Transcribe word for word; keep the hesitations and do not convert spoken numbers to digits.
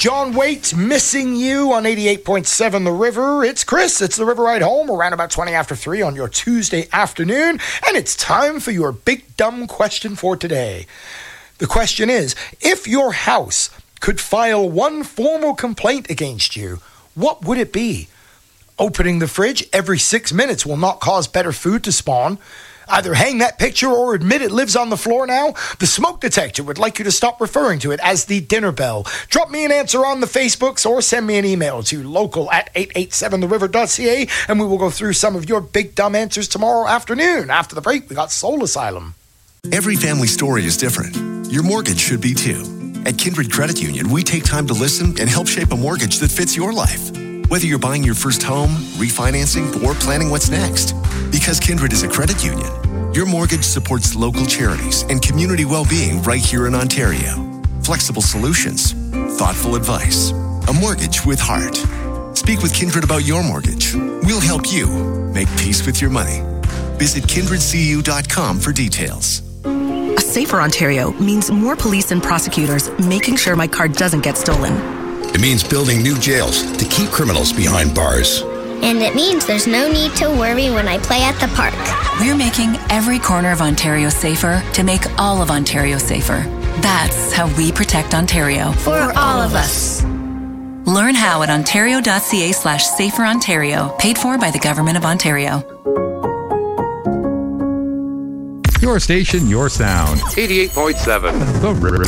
John Waits, Missing You on eighty-eight point seven The River. It's Chris. It's The River Ride Home around about twenty after three on your Tuesday afternoon. And it's time for your big dumb question for today. The question is, if your house could file one formal complaint against you, what would it be? Opening the fridge every six minutes will not cause better food to spawn. Either hang that picture or admit it lives on the floor now. The smoke detector would like you to stop referring to it as the dinner bell. Drop me an answer on the Facebooks or send me an email to local at eight eight seven the river dot c a and we will go through some of your big dumb answers tomorrow afternoon. After the break, we got Soul Asylum. Every family story is different. Your mortgage should be too. At Kindred Credit Union, we take time to listen and help shape a mortgage that fits your life. Whether you're buying your first home, refinancing, or planning what's next. Because Kindred is a credit union, your mortgage supports local charities and community well-being right here in Ontario. Flexible solutions, thoughtful advice, a mortgage with heart. Speak with Kindred about your mortgage. We'll help you make peace with your money. Visit kindred c u dot com for details. A safer Ontario means more police and prosecutors making sure my car doesn't get stolen. It means building new jails to keep criminals behind bars. And it means there's no need to worry when I play at the park. We're making every corner of Ontario safer to make all of Ontario safer. That's how we protect Ontario. For all of us. Learn how at ontario.ca slash safer Ontario. Paid for by the Government of Ontario. Your station, your sound. eighty-eight point seven The River.